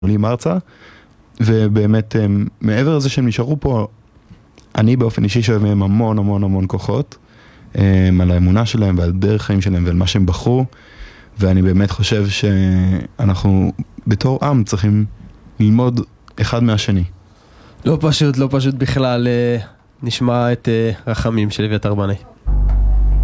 עולים ארצה, ובאמת מעבר לזה שהם נשארו פה, אני באופן אישי שואב מהם המון המון המון כוחות, על האמונה שלהם ועל דרך חיים שלהם ועל מה שהם בחרו, ואני באמת חושב שאנחנו בתור עם צריכים ללמוד אחד מהשני. לא פשוט בכלל. נשמע את רחמים של אביתר בנאי.